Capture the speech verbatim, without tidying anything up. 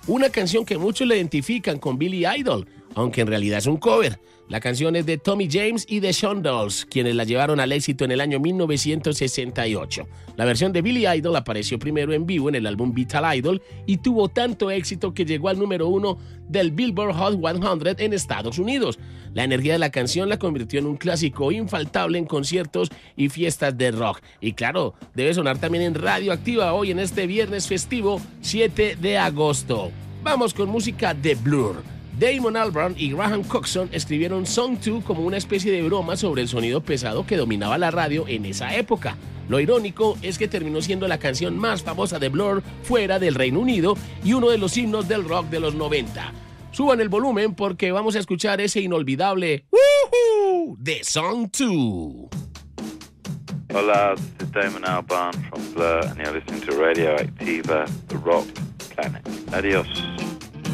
una canción que muchos le identifican con Billy Idol, aunque en realidad es un cover. La canción es de Tommy James y The Shondells, quienes la llevaron al éxito en el año mil novecientos sesenta y ocho. La versión de Billy Idol apareció primero en vivo en el álbum Vital Idol y tuvo tanto éxito que llegó al número uno del Billboard Hot cien en Estados Unidos. La energía de la canción la convirtió en un clásico infaltable en conciertos y fiestas de rock. Y claro, debe sonar también en Radioactiva hoy en este viernes festivo siete de agosto. Vamos con música de Blur. Damon Albarn y Graham Coxon escribieron Song dos como una especie de broma sobre el sonido pesado que dominaba la radio en esa época. Lo irónico es que terminó siendo la canción más famosa de Blur fuera del Reino Unido y uno de los himnos del rock de los noventa. Suban el volumen porque vamos a escuchar ese inolvidable ¡Woohoo! De Song dos. Hola, this is Damon Albarn from Blur and you're listening to Radioactiva, the rock planet. Adios.